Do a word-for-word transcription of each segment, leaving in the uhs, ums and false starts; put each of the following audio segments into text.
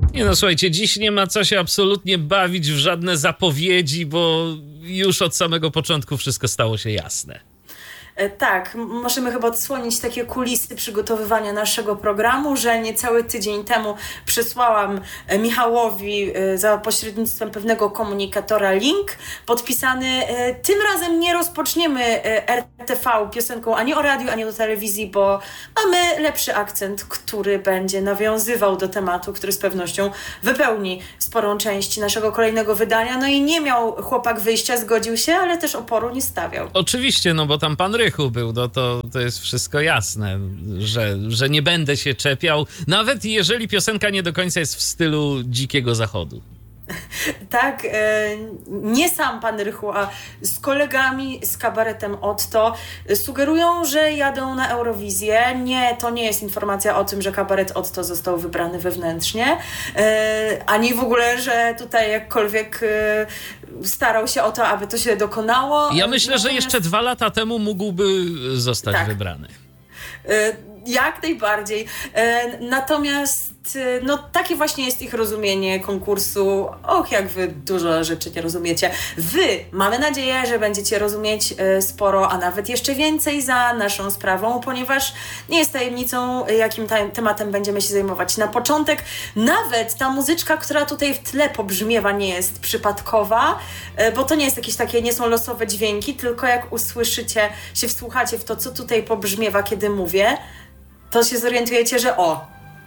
Nie no, słuchajcie, dziś nie ma co się absolutnie bawić w żadne zapowiedzi, bo już od samego początku wszystko stało się jasne. Tak, możemy chyba odsłonić takie kulisy przygotowywania naszego programu, że niecały tydzień temu przysłałam Michałowi za pośrednictwem pewnego komunikatora link podpisany. Tym razem nie rozpoczniemy R T V piosenką ani o radiu, ani o telewizji, bo mamy lepszy akcent, który będzie nawiązywał do tematu, który z pewnością wypełni sporą część naszego kolejnego wydania. No i nie miał chłopak wyjścia, zgodził się, ale też oporu nie stawiał. Oczywiście, no bo tam pan Rychu był, no to, to jest wszystko jasne, że, że nie będę się czepiał, nawet jeżeli piosenka nie do końca jest w stylu Dzikiego Zachodu. Tak, nie sam pan Rychu, a z kolegami z kabaretem Otto sugerują, że jadą na Eurowizję. Nie, to nie jest informacja o tym, że kabaret Otto został wybrany wewnętrznie, ani w ogóle, że tutaj jakkolwiek starał się o to, aby to się dokonało. Ja myślę, Natomiast... że jeszcze dwa lata temu mógłby zostać tak. wybrany. Jak najbardziej. Natomiast no takie właśnie jest ich rozumienie konkursu. Och, jak wy dużo rzeczy nie rozumiecie. Wy, mamy nadzieję, że będziecie rozumieć sporo, a nawet jeszcze więcej za naszą sprawą, ponieważ nie jest tajemnicą, jakim tematem będziemy się zajmować. Na początek nawet ta muzyczka, która tutaj w tle pobrzmiewa, nie jest przypadkowa, bo to nie jest jakieś takie, nie są losowe dźwięki, tylko jak usłyszycie, się wsłuchacie w to, co tutaj pobrzmiewa, kiedy mówię, to się zorientujecie, że o,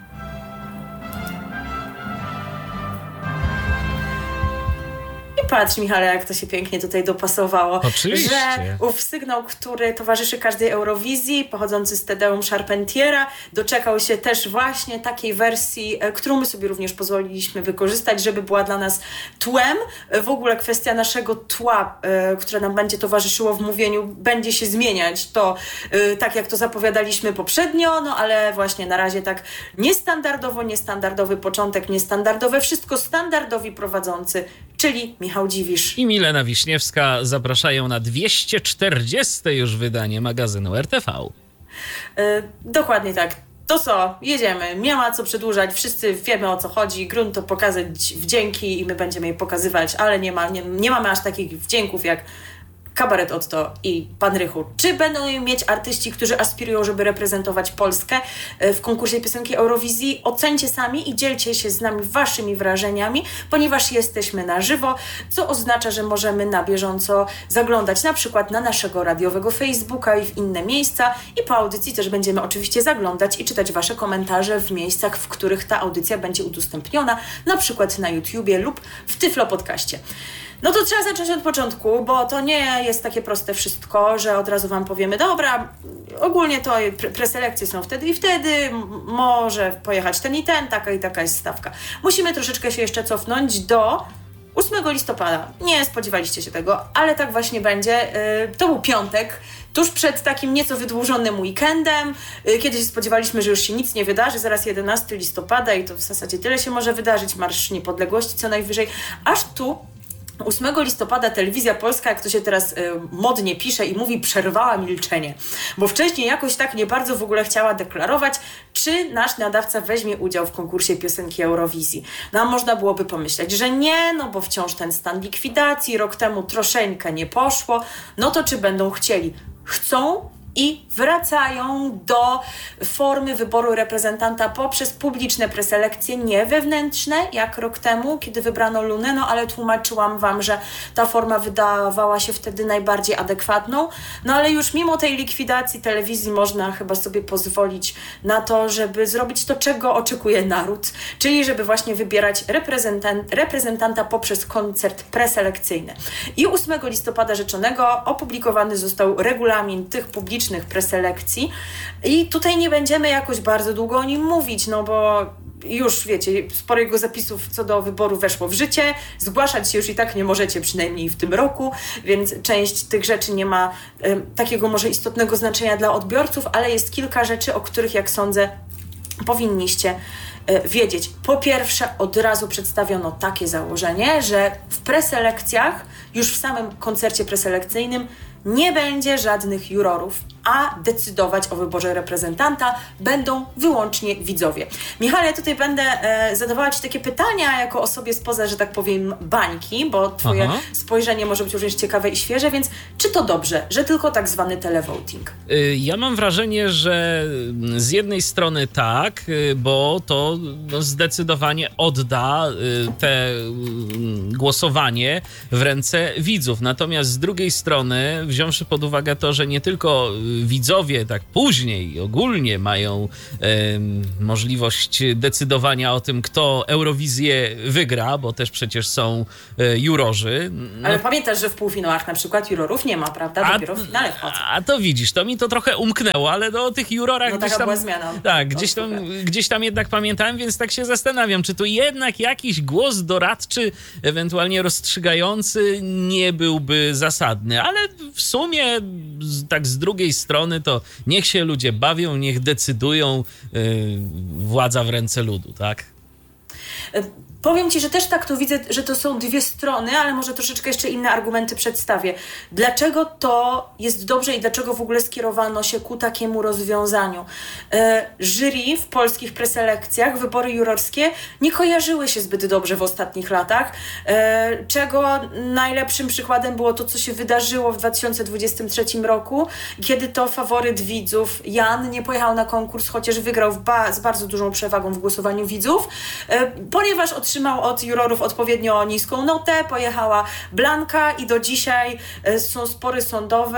patrz, Michale, jak to się pięknie tutaj dopasowało. Oczywiście. Że ów sygnał, który towarzyszy każdej Eurowizji, pochodzący z Tadeusz Charpentiera, doczekał się też właśnie takiej wersji, którą my sobie również pozwoliliśmy wykorzystać, żeby była dla nas tłem. W ogóle kwestia naszego tła, które nam będzie towarzyszyło w mówieniu, będzie się zmieniać. To tak, jak to zapowiadaliśmy poprzednio, no ale właśnie na razie tak niestandardowo, niestandardowy początek, niestandardowe, wszystko standardowi prowadzący, czyli Michał Dziwisz i Milena Wiśniewska zapraszają na dwieście czterdzieste już wydanie magazynu R T V. Yy, dokładnie tak. To co? Jedziemy. Nie ma co przedłużać. Wszyscy wiemy, o co chodzi. Grunt to pokazać wdzięki i my będziemy je pokazywać, ale nie, ma, nie, nie mamy aż takich wdzięków jak kabaret Otto i pan Rychu. Czy będą mieć artyści, którzy aspirują, żeby reprezentować Polskę w konkursie piosenki Eurowizji? Ocencie sami i dzielcie się z nami waszymi wrażeniami, ponieważ jesteśmy na żywo, co oznacza, że możemy na bieżąco zaglądać na przykład na naszego radiowego Facebooka i w inne miejsca i po audycji też będziemy oczywiście zaglądać i czytać wasze komentarze w miejscach, w których ta audycja będzie udostępniona, na przykład na YouTubie lub w Tyflo Podcaście. No to trzeba zacząć od początku, bo to nie jest takie proste wszystko, że od razu wam powiemy, dobra, ogólnie to pre- preselekcje są wtedy i wtedy, m- może pojechać ten i ten, taka i taka jest stawka. Musimy troszeczkę się jeszcze cofnąć do ósmego listopada. Nie spodziewaliście się tego, ale tak właśnie będzie. Yy, to był piątek, tuż przed takim nieco wydłużonym weekendem, yy, kiedy się spodziewaliśmy, że już się nic nie wydarzy, zaraz jedenastego listopada i to w zasadzie tyle się może wydarzyć, Marsz Niepodległości co najwyżej, aż tu ósmego listopada Telewizja Polska, jak to się teraz y, modnie pisze i mówi, przerwała milczenie, bo wcześniej jakoś tak nie bardzo w ogóle chciała deklarować, czy nasz nadawca weźmie udział w konkursie piosenki Eurowizji. No a można byłoby pomyśleć, że nie, no bo wciąż ten stan likwidacji, rok temu troszeczkę nie poszło, no to czy będą chcieli? Chcą i wracają do formy wyboru reprezentanta poprzez publiczne preselekcje, nie wewnętrzne, jak rok temu, kiedy wybrano Lunę, no ale tłumaczyłam wam, że ta forma wydawała się wtedy najbardziej adekwatną, no ale już mimo tej likwidacji telewizji można chyba sobie pozwolić na to, żeby zrobić to, czego oczekuje naród, czyli żeby właśnie wybierać reprezentant, reprezentanta poprzez koncert preselekcyjny. I ósmego listopada rzeczonego opublikowany został regulamin tych publicznych preselekcji i tutaj nie będziemy jakoś bardzo długo o nim mówić, no bo już wiecie, sporo jego zapisów co do wyboru weszło w życie, zgłaszać się już i tak nie możecie, przynajmniej w tym roku, więc część tych rzeczy nie ma y, takiego może istotnego znaczenia dla odbiorców, ale jest kilka rzeczy, o których, jak sądzę, powinniście y, wiedzieć. Po pierwsze, od razu przedstawiono takie założenie, że w preselekcjach, już w samym koncercie preselekcyjnym nie będzie żadnych jurorów. a decydować o wyborze reprezentanta będą wyłącznie widzowie. Michale, ja tutaj będę e, zadawała Ci takie pytania jako osobie spoza, że tak powiem, bańki, bo Twoje Aha. spojrzenie może być również ciekawe i świeże, więc czy to dobrze, że tylko tak zwany televoting? Ja mam wrażenie, że z jednej strony tak, bo to no, zdecydowanie odda te głosowanie w ręce widzów. Natomiast z drugiej strony, wziąwszy pod uwagę to, że nie tylko widzowie tak później ogólnie mają e, możliwość decydowania o tym, kto Eurowizję wygra, bo też przecież są e, jurorzy. No, ale pamiętasz, że w półfinałach na przykład jurorów nie ma, prawda? Dopiero a, w finale wchodzą. A to widzisz, to mi to trochę umknęło, ale no, o tych jurorach no, gdzieś taka tam... była zmiana. Tak, gdzieś tam, gdzieś tam jednak pamiętałem, więc tak się zastanawiam, czy tu jednak jakiś głos doradczy, ewentualnie rozstrzygający nie byłby zasadny, ale w sumie tak z drugiej strony to niech się ludzie bawią, niech decydują, yy, władza w ręce ludu, tak? Powiem Ci, że też tak to widzę, że to są dwie strony, ale może troszeczkę jeszcze inne argumenty przedstawię. Dlaczego to jest dobrze i dlaczego w ogóle skierowano się ku takiemu rozwiązaniu? E, jury w polskich preselekcjach, wybory jurorskie nie kojarzyły się zbyt dobrze w ostatnich latach, e, czego najlepszym przykładem było to, co się wydarzyło w dwa tysiące dwudziestym trzecim roku, kiedy to faworyt widzów Jan nie pojechał na konkurs, chociaż wygrał w ba- z bardzo dużą przewagą w głosowaniu widzów, e, ponieważ otrzymał od jurorów odpowiednio niską notę, pojechała Blanka i do dzisiaj e, są spory sądowe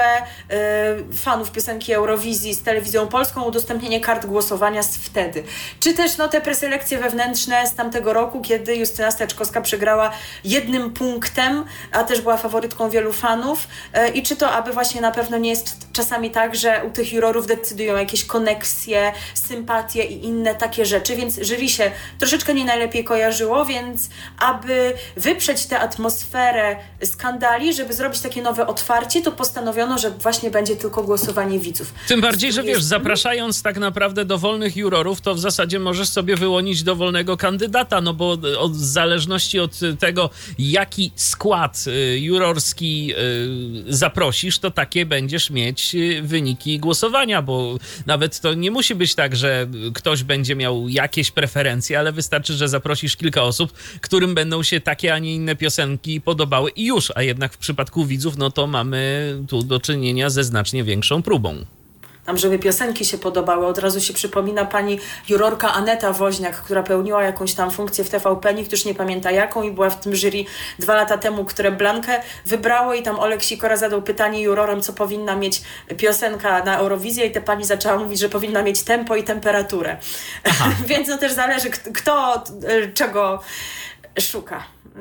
e, fanów piosenki Eurowizji z Telewizją Polską, udostępnienie kart głosowania z wtedy. Czy też no, te preselekcje wewnętrzne z tamtego roku, kiedy Justyna Steczkowska przegrała jednym punktem, a też była faworytką wielu fanów e, i czy to aby właśnie na pewno nie jest czasami tak, że u tych jurorów decydują jakieś koneksje, sympatie i inne takie rzeczy, więc jury się troszeczkę nie najlepiej kojarzyło, więc aby wyprzeć tę atmosferę skandali, żeby zrobić takie nowe otwarcie, to postanowiono, że właśnie będzie tylko głosowanie widzów. Tym bardziej, że wiesz, zapraszając tak naprawdę dowolnych jurorów, to w zasadzie możesz sobie wyłonić dowolnego kandydata, no bo od, w zależności od tego, jaki skład jurorski zaprosisz, to takie będziesz mieć wyniki głosowania, bo nawet to nie musi być tak, że ktoś będzie miał jakieś preferencje, ale wystarczy, że zaprosisz kilka osób, którym będą się takie, a nie inne piosenki podobały i już, a jednak w przypadku widzów, no to mamy tu do czynienia ze znacznie większą próbą. Tam, żeby piosenki się podobały. Od razu się przypomina pani jurorka Aneta Woźniak, która pełniła jakąś tam funkcję w T V P, nikt już nie pamięta jaką i była w tym jury dwa lata temu, które Blankę wybrało i tam Olek Sikora zadał pytanie jurorom, co powinna mieć piosenka na Eurowizję i te pani zaczęła mówić, że powinna mieć tempo i temperaturę. Więc no też zależy, kto czego szuka.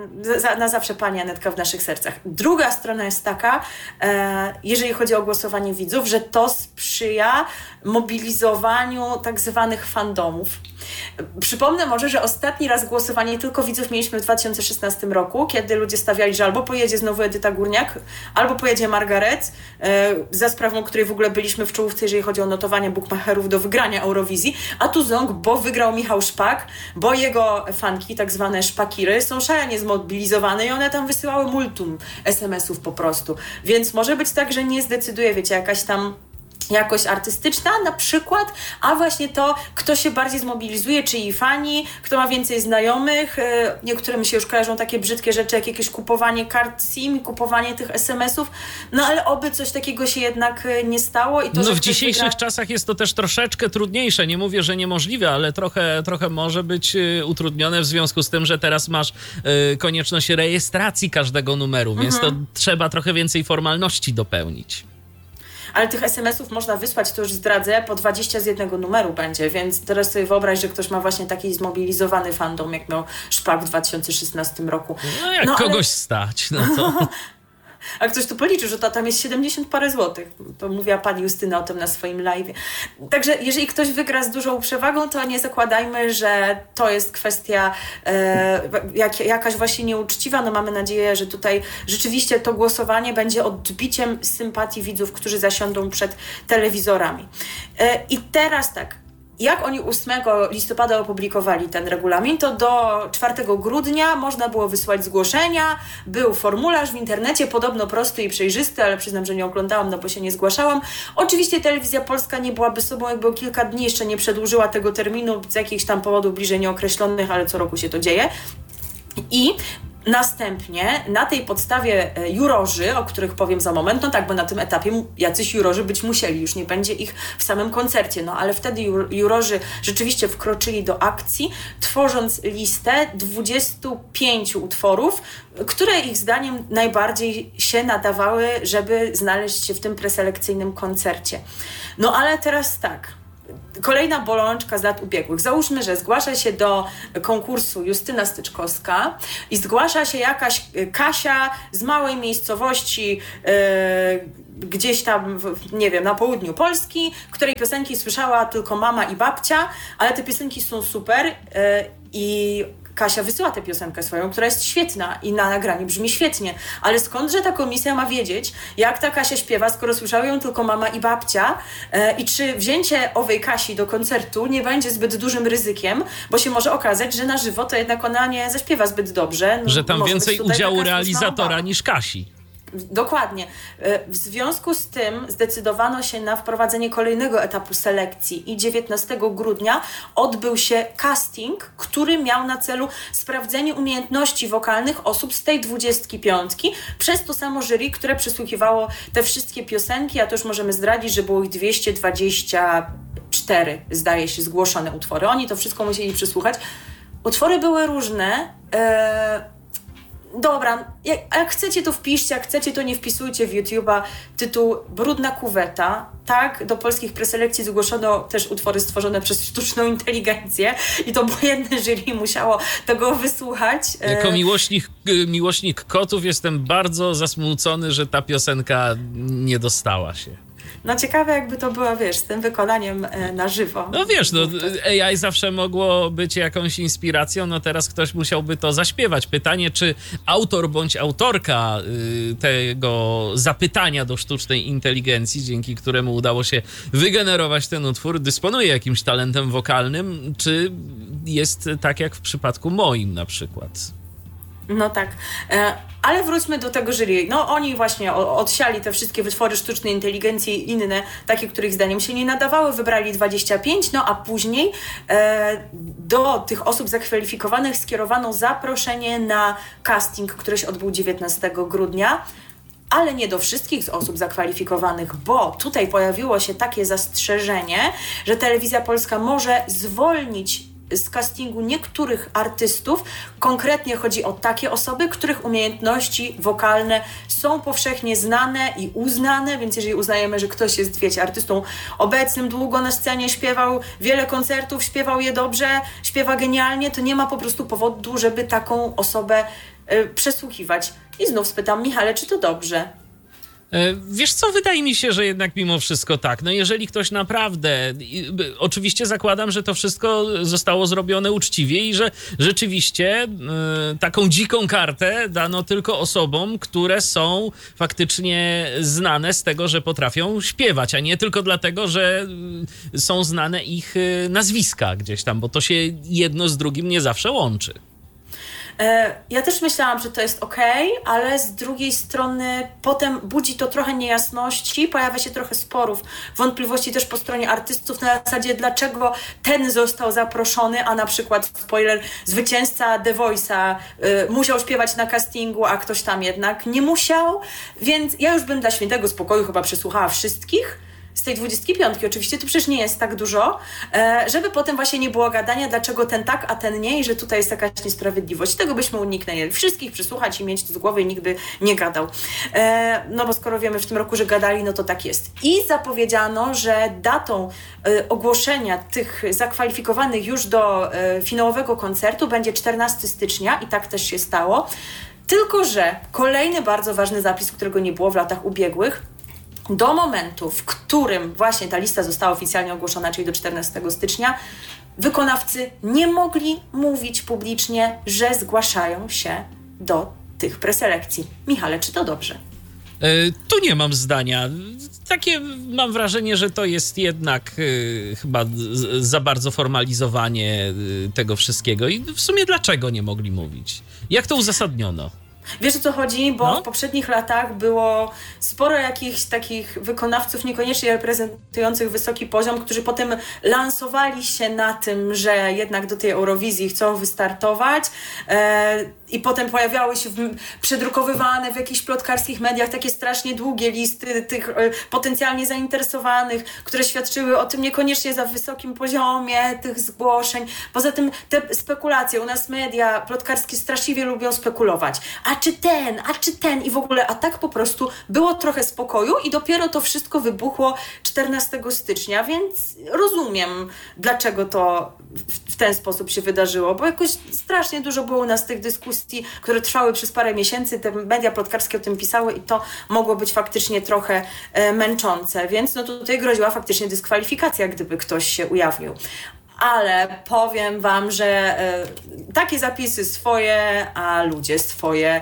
Na zawsze pani Anetka w naszych sercach. Druga strona jest taka, e, jeżeli chodzi o głosowanie widzów, że to sprzyja mobilizowaniu tak zwanych fandomów. Przypomnę może, że ostatni raz głosowanie tylko widzów mieliśmy w dwa tysiące szesnastym roku, kiedy ludzie stawiali, że albo pojedzie znowu Edyta Górniak, albo pojedzie Margaret, e, za sprawą której w ogóle byliśmy w czołówce, jeżeli chodzi o notowanie bookmacherów do wygrania Eurowizji, a tu ząg, bo wygrał Michał Szpak, bo jego fanki, tak zwane szpakiry, są szalenie zmobilizowane i one tam wysyłały multum es em esów po prostu. Więc może być tak, że nie zdecyduje, wiecie, jakaś tam jakość artystyczna na przykład, a właśnie to, kto się bardziej zmobilizuje, czyli fani, kto ma więcej znajomych. Niektórym się już kojarzą takie brzydkie rzeczy, jak jakieś kupowanie kart SIM, kupowanie tych es em esów, no ale oby coś takiego się jednak nie stało. I to, no że w dzisiejszych wygra... czasach jest to też troszeczkę trudniejsze, nie mówię, że niemożliwe, ale trochę, trochę może być utrudnione w związku z tym, że teraz masz y, konieczność rejestracji każdego numeru, mhm. więc to trzeba trochę więcej formalności dopełnić. Ale tych es em esów można wysłać, to już zdradzę, po dwadzieścia z jednego numeru będzie, więc teraz sobie wyobraź, że ktoś ma właśnie taki zmobilizowany fandom, jak miał Szpak w dwa tysiące szesnastym roku. No jak no, kogoś ale... stać, no to... A ktoś tu policzył, że to tam jest siedemdziesiąt parę złotych. To mówiła pani Justyna o tym na swoim live'ie. Także jeżeli ktoś wygra z dużą przewagą, to nie zakładajmy, że to jest kwestia e, jak, jakaś właśnie nieuczciwa. No mamy nadzieję, że tutaj rzeczywiście to głosowanie będzie odbiciem sympatii widzów, którzy zasiądą przed telewizorami. E, I teraz tak. jak oni ósmego listopada opublikowali ten regulamin, to do czwartego grudnia można było wysłać zgłoszenia, był formularz w internecie, podobno prosty i przejrzysty, ale przyznam, że nie oglądałam, no bo się nie zgłaszałam. Oczywiście Telewizja Polska nie byłaby sobą, jakby o kilka dni jeszcze nie przedłużyła tego terminu z jakichś tam powodów bliżej nieokreślonych, ale co roku się to dzieje. I następnie na tej podstawie jurorzy, o których powiem za moment, no tak, bo na tym etapie jacyś jurorzy być musieli, już nie będzie ich w samym koncercie, no ale wtedy jurorzy rzeczywiście wkroczyli do akcji, tworząc listę dwudziestu pięciu utworów, które ich zdaniem najbardziej się nadawały, żeby znaleźć się w tym preselekcyjnym koncercie. No ale teraz tak, kolejna bolączka z lat ubiegłych. Załóżmy, że zgłasza się do konkursu Justyna Styczkowska i zgłasza się jakaś Kasia z małej miejscowości yy, gdzieś tam, w, nie wiem, na południu Polski, której piosenki słyszała tylko mama i babcia, ale te piosenki są super yy, i Kasia wysyła tę piosenkę swoją, która jest świetna i na nagraniu brzmi świetnie, ale skądże ta komisja ma wiedzieć, jak ta Kasia śpiewa, skoro słyszały ją tylko mama i babcia e, i czy wzięcie owej Kasi do koncertu nie będzie zbyt dużym ryzykiem, bo się może okazać, że na żywo to jednak ona nie zaśpiewa zbyt dobrze. No, że tam więcej udziału realizatora niż Kasi. Dokładnie. W związku z tym zdecydowano się na wprowadzenie kolejnego etapu selekcji i dziewiętnastego grudnia odbył się casting, który miał na celu sprawdzenie umiejętności wokalnych osób z tej dwudziestki piątki przez to samo jury, które przesłuchiwało te wszystkie piosenki, a to już możemy zdradzić, że było ich dwieście dwadzieścia cztery, zdaje się, zgłoszone utwory. Oni to wszystko musieli przesłuchać. Utwory były różne. Yy... Dobra, jak, jak chcecie to wpiszcie, jak chcecie to nie wpisujcie w YouTube'a tytuł Brudna kuweta. Tak, do polskich preselekcji zgłoszono też utwory stworzone przez sztuczną inteligencję i to błędne jury musiało tego wysłuchać. Jako miłośnik, miłośnik kotów jestem bardzo zasmucony, że ta piosenka nie dostała się. No ciekawe, jakby to było, wiesz, z tym wykonaniem e, na żywo. No wiesz, no A I zawsze mogło być jakąś inspiracją, no teraz ktoś musiałby to zaśpiewać. Pytanie, czy autor bądź autorka y, tego zapytania do sztucznej inteligencji, dzięki któremu udało się wygenerować ten utwór, dysponuje jakimś talentem wokalnym, czy jest tak jak w przypadku moim na przykład. No tak, e, ale wróćmy do tego jury. No oni właśnie odsiali te wszystkie wytwory sztucznej inteligencji i inne, takie, których zdaniem się nie nadawały, wybrali dwadzieścia pięć, no a później e, do tych osób zakwalifikowanych skierowano zaproszenie na casting, który się odbył dziewiętnastego grudnia. Ale nie do wszystkich z osób zakwalifikowanych, bo tutaj pojawiło się takie zastrzeżenie, że Telewizja Polska może zwolnić z castingu niektórych artystów. Konkretnie chodzi o takie osoby, których umiejętności wokalne są powszechnie znane i uznane, więc jeżeli uznajemy, że ktoś jest, wiecie, artystą obecnym, długo na scenie, śpiewał wiele koncertów, śpiewał je dobrze, śpiewa genialnie, to nie ma po prostu powodu, żeby taką osobę y, przesłuchiwać. I znów spytam, Michale, czy to dobrze? Wiesz co, wydaje mi się, że jednak mimo wszystko tak. No jeżeli ktoś naprawdę, oczywiście zakładam, że to wszystko zostało zrobione uczciwie i że rzeczywiście y, taką dziką kartę dano tylko osobom, które są faktycznie znane z tego, że potrafią śpiewać, a nie tylko dlatego, że y, są znane ich y, nazwiska gdzieś tam, bo to się jedno z drugim nie zawsze łączy. Ja też myślałam, że to jest okej, ale z drugiej strony potem budzi to trochę niejasności, pojawia się trochę sporów, wątpliwości też po stronie artystów na zasadzie, dlaczego ten został zaproszony, a na przykład, spoiler, zwycięzca The Voice'a y, musiał śpiewać na castingu, a ktoś tam jednak nie musiał, więc ja już bym dla świętego spokoju chyba przesłuchała wszystkich z tej dwudziestki piątki, oczywiście to przecież nie jest tak dużo, żeby potem właśnie nie było gadania, dlaczego ten tak, a ten nie i że tutaj jest jakaś niesprawiedliwość. Tego byśmy uniknęli. Wszystkich przysłuchać i mieć to z głowy i nikt by nie gadał. No bo skoro wiemy w tym roku, że gadali, no to tak jest. I zapowiedziano, że datą ogłoszenia tych zakwalifikowanych już do finałowego koncertu będzie czternastego stycznia i tak też się stało. Tylko że kolejny bardzo ważny zapis, którego nie było w latach ubiegłych, do momentu, w którym właśnie ta lista została oficjalnie ogłoszona, czyli do czternastego stycznia, wykonawcy nie mogli mówić publicznie, że zgłaszają się do tych preselekcji. Michale, czy to dobrze? Tu nie mam zdania. Takie mam wrażenie, że to jest jednak y, chyba z, za bardzo formalizowanie y, tego wszystkiego. I w sumie dlaczego nie mogli mówić? Jak to uzasadniono? Wiesz, o co chodzi? Bo No? w poprzednich latach było sporo jakichś takich wykonawców niekoniecznie reprezentujących wysoki poziom, którzy potem lansowali się na tym, że jednak do tej Eurowizji chcą wystartować e, i potem pojawiały się w, przedrukowywane w jakichś plotkarskich mediach takie strasznie długie listy tych e, potencjalnie zainteresowanych, które świadczyły o tym niekoniecznie za wysokim poziomie tych zgłoszeń. Poza tym te spekulacje, u nas media plotkarskie straszliwie lubią spekulować. A czy ten, a czy ten i w ogóle, a tak po prostu było trochę spokoju i dopiero to wszystko wybuchło czternastego stycznia, więc rozumiem, dlaczego to w, w ten sposób się wydarzyło, bo jakoś strasznie dużo było u nas tych dyskusji, które trwały przez parę miesięcy, te media plotkarskie o tym pisały i to mogło być faktycznie trochę e, męczące, więc no tutaj groziła faktycznie dyskwalifikacja, gdyby ktoś się ujawnił. Ale powiem wam, że y, takie zapisy swoje, a ludzie swoje.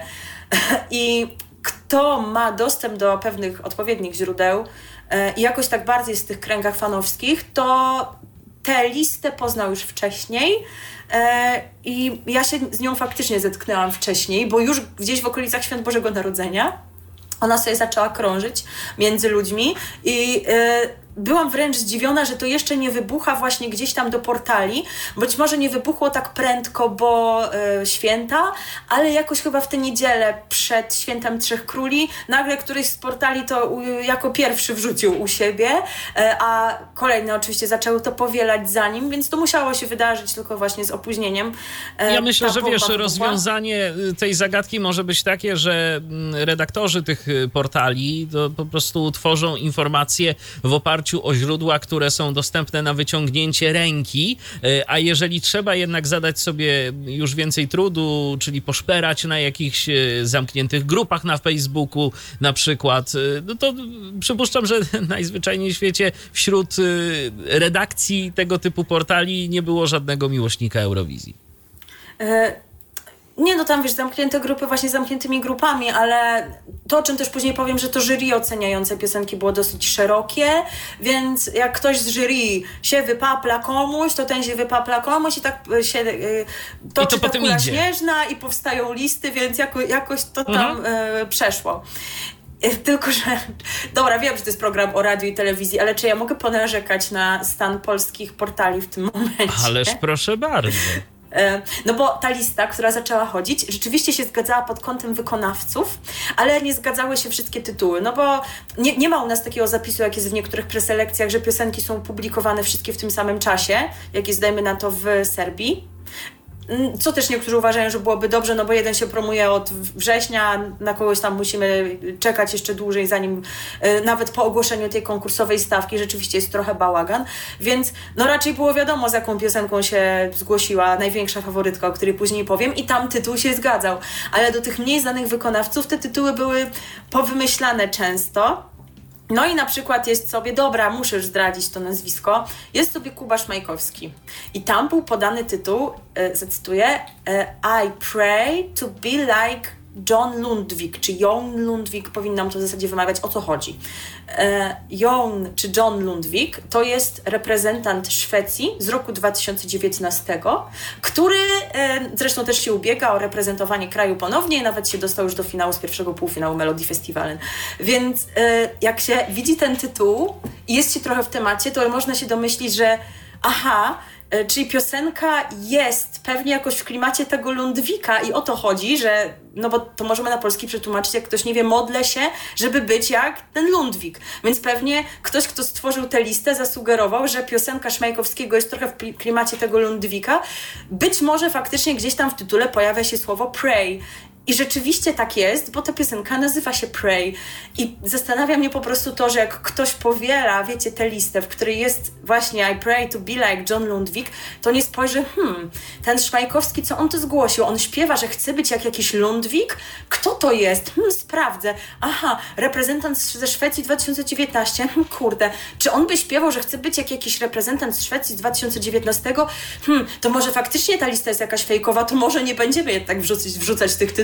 I kto ma dostęp do pewnych odpowiednich źródeł i y, jakoś tak bardziej z tych kręgach fanowskich, to tę listę poznał już wcześniej. Y, I ja się z nią faktycznie zetknęłam wcześniej, bo już gdzieś w okolicach Świąt Bożego Narodzenia ona sobie zaczęła krążyć między ludźmi i y, byłam wręcz zdziwiona, że to jeszcze nie wybucha właśnie gdzieś tam do portali. Być może nie wybuchło tak prędko, bo y, święta, ale jakoś chyba w tę niedzielę przed Świętem Trzech Króli nagle któryś z portali to u, jako pierwszy wrzucił u siebie, y, a kolejne oczywiście zaczęły to powielać za nim, więc to musiało się wydarzyć tylko właśnie z opóźnieniem. Y, ja myślę, że wiesz, wybuchła. rozwiązanie tej zagadki może być takie, że redaktorzy tych portali to po prostu tworzą informacje w oparciu o źródła, które są dostępne na wyciągnięcie ręki, a jeżeli trzeba jednak zadać sobie już więcej trudu, czyli poszperać na jakichś zamkniętych grupach na Facebooku na przykład, no to przypuszczam, że najzwyczajniej w świecie wśród redakcji tego typu portali nie było żadnego miłośnika Eurowizji. E- Nie, no tam wiesz, zamknięte grupy właśnie zamkniętymi grupami, ale to, o czym też później powiem, że to jury oceniające piosenki było dosyć szerokie, więc jak ktoś z jury się wypapla komuś, to ten się wypapla komuś i tak się y, toczy ta kula śnieżna i powstają listy, więc jako, jakoś to tam mhm. y, przeszło. Tylko, że... Dobra, wiem, że to jest program o radiu i telewizji, ale czy ja mogę ponarzekać na stan polskich portali w tym momencie? Ależ proszę bardzo. No bo ta lista, która zaczęła chodzić, rzeczywiście się zgadzała pod kątem wykonawców, ale nie zgadzały się wszystkie tytuły, no bo nie, nie ma u nas takiego zapisu, jak jest w niektórych preselekcjach, że piosenki są publikowane wszystkie w tym samym czasie, jak jest, dajmy na to, w Serbii. Co też niektórzy uważają, że byłoby dobrze, no bo jeden się promuje od września, na kogoś tam musimy czekać jeszcze dłużej, zanim y, nawet po ogłoszeniu tej konkursowej stawki rzeczywiście jest trochę bałagan, więc no raczej było wiadomo, z jaką piosenką się zgłosiła największa faworytka, o której później powiem, i tam tytuł się zgadzał, ale do tych mniej znanych wykonawców te tytuły były powymyślane często. No i na przykład jest sobie, dobra, muszę już zdradzić to nazwisko, jest sobie Kuba Szmajkowski. I tam był podany tytuł, e, zacytuję, e, I pray to be like John Lundvik, czy Jon Lundvik, powinnam to w zasadzie wymawiać, o co chodzi. E, Jon czy John Lundvik to jest reprezentant Szwecji z roku dwa tysiące dziewiętnastego, który e, zresztą też się ubiega o reprezentowanie kraju ponownie i nawet się dostał już do finału z pierwszego półfinału Melody Festivalen. Więc e, jak się widzi ten tytuł i jest się trochę w temacie, to można się domyślić, że aha, czyli piosenka jest pewnie jakoś w klimacie tego Lundwika i o to chodzi, że, no bo to możemy na polski przetłumaczyć, jak ktoś nie wie, modlę się, żeby być jak ten Lundwik. Więc pewnie ktoś, kto stworzył tę listę, zasugerował, że piosenka Szmajkowskiego jest trochę w klimacie tego Lundwika. Być może faktycznie gdzieś tam w tytule pojawia się słowo pray. I rzeczywiście tak jest, bo ta piosenka nazywa się Pray. I zastanawia mnie po prostu to, że jak ktoś powiela, wiecie, tę listę, w której jest właśnie I pray to be like John Lundvik, to nie spojrzy, hmm, ten Szmajkowski, co on to zgłosił? On śpiewa, że chce być jak jakiś Lundvik? Kto to jest? Hmm, sprawdzę. Aha, reprezentant ze Szwecji dwa tysiące dziewiętnaście. Hmm, kurde, czy on by śpiewał, że chce być jak jakiś reprezentant z Szwecji z dwa tysiące dziewiętnastego? Hmm, to może faktycznie ta lista jest jakaś fejkowa, to może nie będziemy jednak wrzucać, wrzucać tych tytułów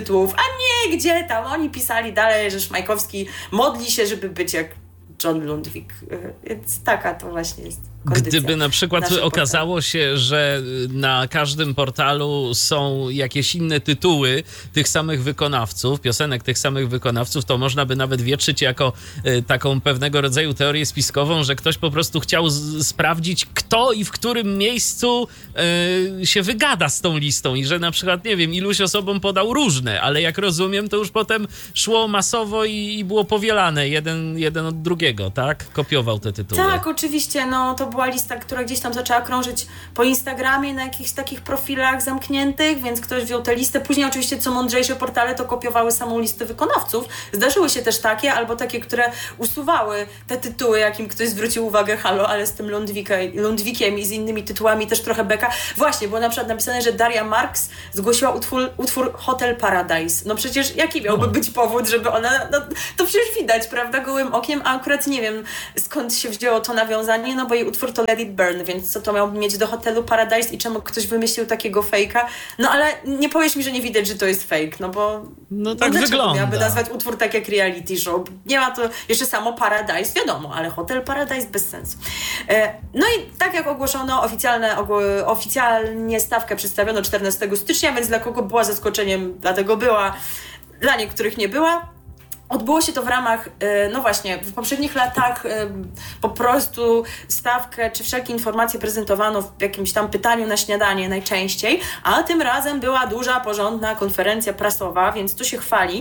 tytułów, a nie, gdzie tam, oni pisali dalej, że Szmajkowski modli się, żeby być jak John Lundwik. Więc taka to właśnie jest kondycja. Gdyby na przykład okazało portalu. się, że na każdym portalu są jakieś inne tytuły tych samych wykonawców, piosenek tych samych wykonawców, to można by nawet wietrzyć jako y, taką pewnego rodzaju teorię spiskową, że ktoś po prostu chciał z- sprawdzić, kto i w którym miejscu y, się wygada z tą listą i że na przykład, nie wiem, iluś osobom podał różne, ale jak rozumiem, to już potem szło masowo i, i było powielane jeden, jeden od drugiego, tak? Kopiował te tytuły. Tak, oczywiście, no to była lista, która gdzieś tam zaczęła krążyć po Instagramie na jakichś takich profilach zamkniętych, więc ktoś wziął tę listę. Później oczywiście co mądrzejsze portale to kopiowały samą listę wykonawców. Zdarzyły się też takie, albo takie, które usuwały te tytuły, jakim ktoś zwrócił uwagę, halo, ale z tym Lundwikiem, Lundwikiem i z innymi tytułami też trochę beka. Właśnie, było na przykład napisane, że Daria Marks zgłosiła utwór, utwór Hotel Paradise. No przecież jaki miałby być powód, żeby ona... No, to przecież widać, prawda, gołym okiem, a akurat nie wiem, skąd się wzięło to nawiązanie, no bo jej utwór to Let It Burn, więc co to miał mieć do Hotelu Paradise i czemu ktoś wymyślił takiego fejka? No ale nie powiesz mi, że nie widać, że to jest fake, no bo... No tak no, wygląda. Miałaby nazwać utwór tak jak reality show? Nie ma to jeszcze samo Paradise, wiadomo, ale Hotel Paradise bez sensu. No i tak jak ogłoszono, oficjalne, oficjalnie stawkę przedstawiono czternastego stycznia, więc dla kogo była zaskoczeniem, dlatego była, dla niektórych nie była. Odbyło się to w ramach, no właśnie, w poprzednich latach po prostu stawkę czy wszelkie informacje prezentowano w jakimś tam pytaniu na śniadanie najczęściej, a tym razem była duża, porządna konferencja prasowa, więc to się chwali,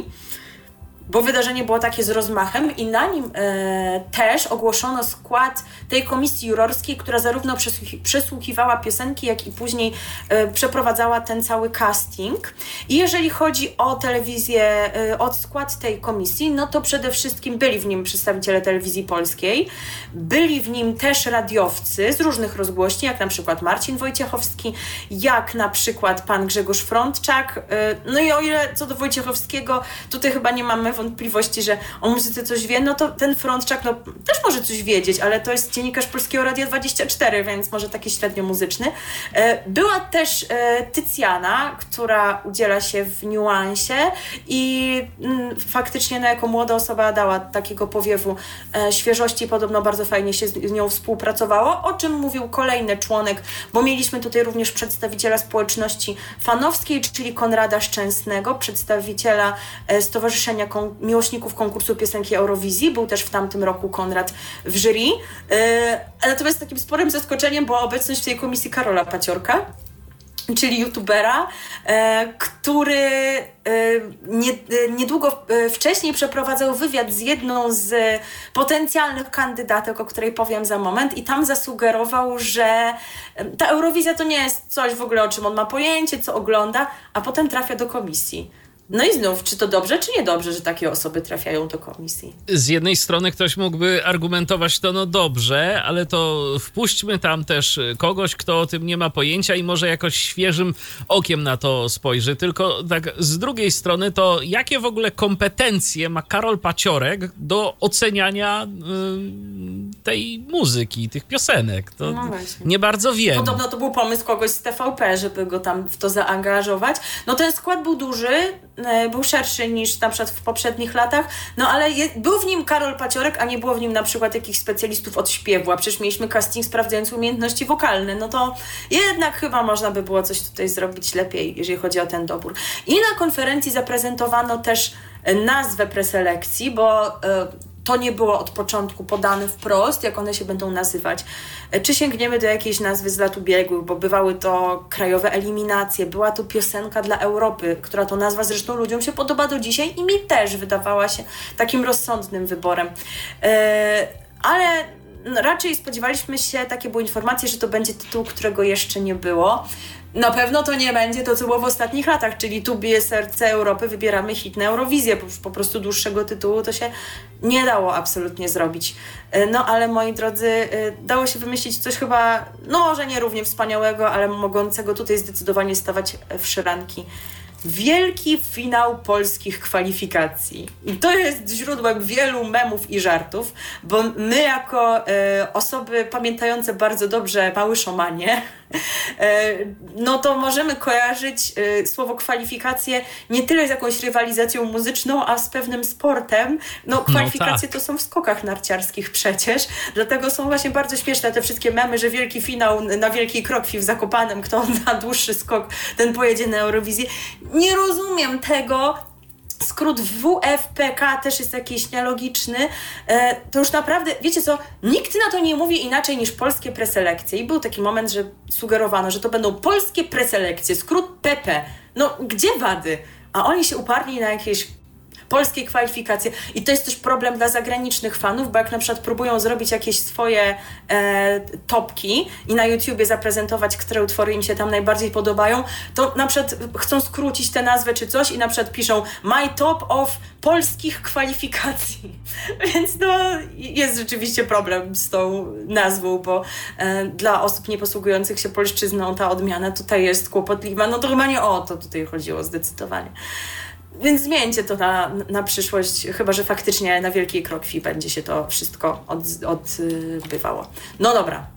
bo wydarzenie było takie z rozmachem i na nim e, też ogłoszono skład tej komisji jurorskiej, która zarówno przesłuchi- przesłuchiwała piosenki, jak i później e, przeprowadzała ten cały casting. I jeżeli chodzi o telewizję, e, o skład tej komisji, no to przede wszystkim byli w nim przedstawiciele telewizji polskiej, byli w nim też radiowcy z różnych rozgłośni, jak na przykład Marcin Wojciechowski, jak na przykład pan Grzegorz Frądczak. E, no i o ile co do Wojciechowskiego, tutaj chyba nie mamy wątpliwości, że o muzyce coś wie, no to ten Frądczak no, też może coś wiedzieć, ale to jest dziennikarz Polskiego Radia dwadzieścia cztery, więc może taki średnio muzyczny. Była też Tycjana, która udziela się w niuansie i faktycznie no, jako młoda osoba dała takiego powiewu świeżości, podobno bardzo fajnie się z nią współpracowało, o czym mówił kolejny członek, bo mieliśmy tutaj również przedstawiciela społeczności fanowskiej, czyli Konrada Szczęsnego, przedstawiciela Stowarzyszenia Kon- Miłośników Konkursu Piosenki Eurowizji. Był też w tamtym roku Konrad w jury. Yy, natomiast takim sporym zaskoczeniem była obecność w tej komisji Karola Paciorka, czyli youtubera, e, który e, nie, e, niedługo e, wcześniej przeprowadzał wywiad z jedną z potencjalnych kandydatek, o której powiem za moment, i tam zasugerował, że ta Eurowizja to nie jest coś w ogóle, o czym on ma pojęcie, co ogląda, a potem trafia do komisji. No i znów, czy to dobrze, czy niedobrze, że takie osoby trafiają do komisji? Z jednej strony ktoś mógłby argumentować to, no dobrze, ale to wpuśćmy tam też kogoś, kto o tym nie ma pojęcia i może jakoś świeżym okiem na to spojrzy. Tylko tak z drugiej strony to jakie w ogóle kompetencje ma Karol Paciorek do oceniania y, tej muzyki, tych piosenek? To no nie bardzo wiem. Podobno to był pomysł kogoś z T V P, żeby go tam w to zaangażować. No ten skład był duży, był szerszy niż na przykład w poprzednich latach, no ale je, był w nim Karol Paciorek, a nie było w nim na przykład jakichś specjalistów od śpiewu, a przecież mieliśmy casting sprawdzający umiejętności wokalne, no to jednak chyba można by było coś tutaj zrobić lepiej, jeżeli chodzi o ten dobór. I na konferencji zaprezentowano też nazwę preselekcji, bo y, to nie było od początku podane wprost, jak one się będą nazywać. Czy sięgniemy do jakiejś nazwy z lat ubiegłych, bo bywały to krajowe eliminacje, była to piosenka dla Europy, która to nazwa zresztą ludziom się podoba do dzisiaj i mi też wydawała się takim rozsądnym wyborem. Yy, ale raczej spodziewaliśmy się, takie były informacje, że to będzie tytuł, którego jeszcze nie było. Na pewno to nie będzie to, co było w ostatnich latach, czyli tu bije serce Europy, wybieramy hit na Eurowizję, bo po prostu dłuższego tytułu to się nie dało absolutnie zrobić. No ale moi drodzy, dało się wymyślić coś chyba, no może nie równie wspaniałego, ale mogącego tutaj zdecydowanie stawać w szranki. Wielki finał polskich kwalifikacji. I to jest źródłem wielu memów i żartów, bo my jako y, osoby pamiętające bardzo dobrze Mały Szomanie no to możemy kojarzyć słowo kwalifikacje nie tyle z jakąś rywalizacją muzyczną, a z pewnym sportem. No kwalifikacje no tak. to są w skokach narciarskich przecież, dlatego są właśnie bardzo śmieszne te wszystkie memy, że wielki finał na Wielkiej Krokwi w Zakopanem, kto na dłuższy skok, ten pojedzie na Eurowizję. Nie rozumiem tego. Skrót W F P K też jest jakiś nielogiczny. E, to już naprawdę, wiecie co, nikt na to nie mówi inaczej niż polskie preselekcje. I był taki moment, że sugerowano, że to będą polskie preselekcje, skrót P P. No, gdzie wady? A oni się uparli na jakieś polskie kwalifikacje. I to jest też problem dla zagranicznych fanów, bo jak na przykład próbują zrobić jakieś swoje e, topki i na YouTubie zaprezentować, które utwory im się tam najbardziej podobają, to na przykład chcą skrócić tę nazwę czy coś i na przykład piszą My Top of polskich kwalifikacji. Więc no, jest rzeczywiście problem z tą nazwą, bo e, dla osób nieposługujących się polszczyzną ta odmiana tutaj jest kłopotliwa. No to chyba nie o to tutaj chodziło zdecydowanie. Więc zmieńcie to na, na przyszłość, chyba że faktycznie na Wielkiej Krokwi będzie się to wszystko od, odbywało. No dobra.